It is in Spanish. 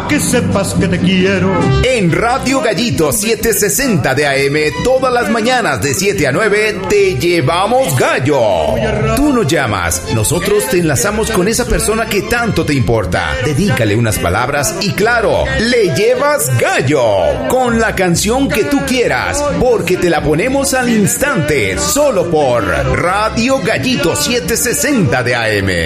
pa' que sepas que te quiero. En Radio Gallito 760 de AM, todas las mañanas de 7 a 9, te llevamos gallo. Tú nos llamas, nosotros te enlazamos con esa persona que tanto te importa. Dedícale unas palabras y claro, le llevas gallo con la canción que tú quieras, porque te la ponemos al instante, solo por Radio Gallito 760 de AM.